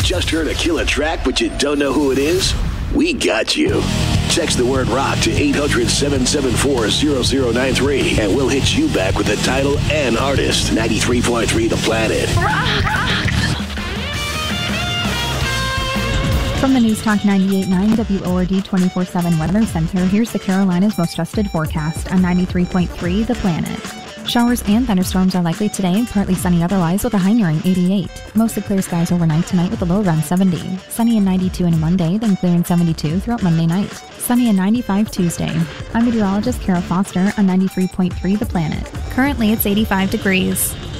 Just heard a killer track, but you don't know who it is? We got you. Text the word rock to 800-774-0093, and we'll hit you back with the title and artist. 93.3 The Planet. Rock. From the News Talk 98.9 WORD 24/7 Weather Center, here's the Carolinas' most trusted forecast on 93.3 The Planet. Showers and thunderstorms are likely today, partly sunny otherwise with a high nearing 88. Mostly clear skies overnight tonight with a low around 70. Sunny and 92 in Monday, then clear and 72 throughout Monday night. Sunny and 95 Tuesday. I'm meteorologist Kara Foster on 93.3 The Planet. Currently it's 85 degrees.